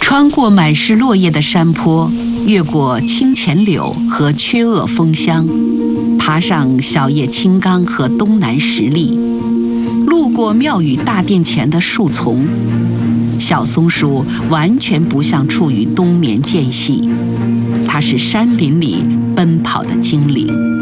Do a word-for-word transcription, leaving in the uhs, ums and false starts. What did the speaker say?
穿过满是落叶的山坡，越过清浅柳和缺萼枫香，爬上小叶青冈和东南十里，路过庙宇大殿前的树丛，小松鼠完全不像处于冬眠间隙，它是山林里奔跑的精灵。